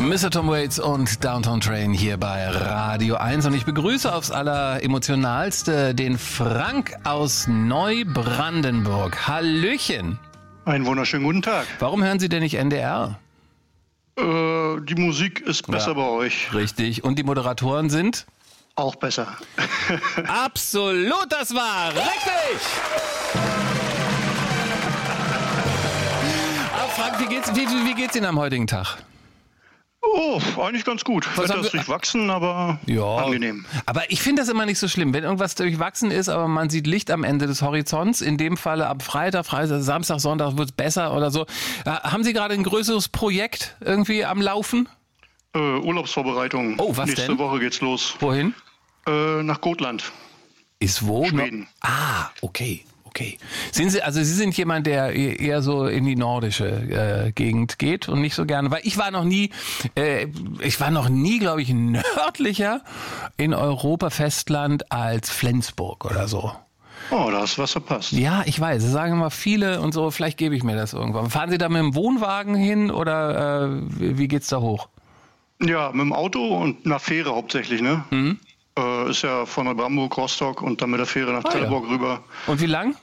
Mr. Tom Waits und Downtown Train hier bei Radio 1 und ich begrüße aufs Alleremotionalste den Frank aus Neubrandenburg. Hallöchen. Einen wunderschönen guten Tag. Warum hören Sie denn nicht NDR? Die Musik ist besser bei euch. Richtig. Und die Moderatoren sind? Auch besser. Absolut, das war richtig! Frank, wie geht's Ihnen am heutigen Tag? Oh, eigentlich ganz gut. Wetter ist durchwachsen, aber angenehm. Aber ich finde das immer nicht so schlimm, wenn irgendwas durchwachsen ist, aber man sieht Licht am Ende des Horizonts. In dem Falle ab Freitag, Samstag, Sonntag wird es besser oder so. Haben Sie gerade ein größeres Projekt irgendwie am Laufen? Urlaubsvorbereitung. Oh, was Nächste denn? Woche geht's los. Wohin? Nach Gotland. Ist wo? Schweden. Okay. Sie sind jemand, der eher so in die nordische Gegend geht und nicht so gerne, weil ich war noch nie, glaube ich, nördlicher in Europa Festland als Flensburg oder so. Oh, da hast du was verpasst. Ja, ich weiß, das sagen immer viele und so, vielleicht gebe ich mir das irgendwann. Fahren Sie da mit dem Wohnwagen hin oder wie geht's da hoch? Ja, mit dem Auto und einer Fähre hauptsächlich, ne? Mhm. Ist ja von Neubrandenburg, Rostock und dann mit der Fähre nach Trelleborg rüber. Und wie lang?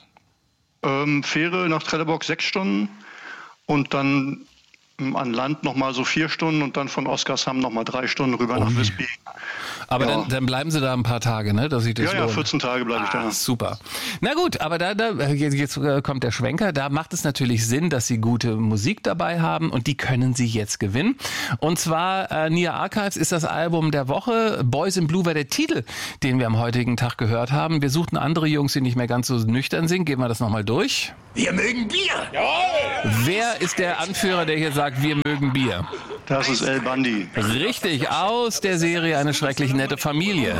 Fähre nach Trelleborg 6 Stunden und dann an Land nochmal so 4 Stunden und dann von Oskarshamn nochmal 3 Stunden rüber nach Visby. Aber dann bleiben Sie da ein paar Tage, ne? Dass ich das Ja, 14 Tage bleibe ich da. Super. Na gut, aber jetzt kommt der Schwenker. Da macht es natürlich Sinn, dass Sie gute Musik dabei haben und die können Sie jetzt gewinnen. Und zwar Nia Archives ist das Album der Woche. Boys in Blue war der Titel, den wir am heutigen Tag gehört haben. Wir suchten andere Jungs, die nicht mehr ganz so nüchtern sind. Gehen wir das nochmal durch. Wir mögen Bier! Jawohl! Wer ist der Anführer, der hier sagt, wir mögen Bier? Das ist El Bundy. Richtig, aus der Serie Eine schrecklich nette Familie.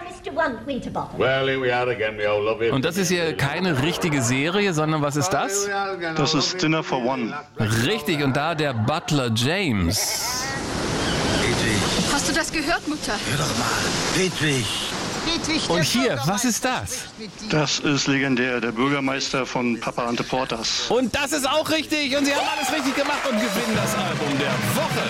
Well, here we are again, we all love it. Und das ist hier keine richtige Serie, sondern was ist das? Das ist Dinner for One. Richtig, und da der Butler James. Hedwig, Hast du das gehört, Mutter? hör doch mal. Hedwig. Und hier, was ist das? Das ist legendär, der Bürgermeister von Papa Ante Portas. Und das ist auch richtig. Und Sie haben alles richtig gemacht und gewinnen das Album der Woche.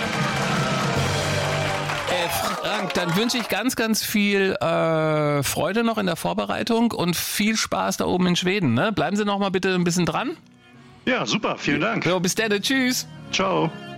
Frank, dann wünsche ich ganz, ganz viel Freude noch in der Vorbereitung und viel Spaß da oben in Schweden. Ne? Bleiben Sie noch mal bitte ein bisschen dran. Ja, super, vielen Dank. So, bis dann, tschüss. Ciao.